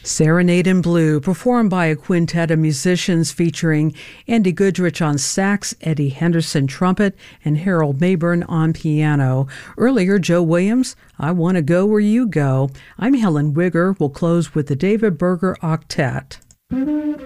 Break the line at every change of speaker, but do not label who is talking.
Serenade in Blue, performed by a quintet of musicians featuring Andy Goodrich on sax, Eddie Henderson trumpet, and Harold Mayburn on piano. Earlier, Joe Williams, I Want to Go Where You Go. I'm Helen Wigger. We'll close with the David Berger Octet.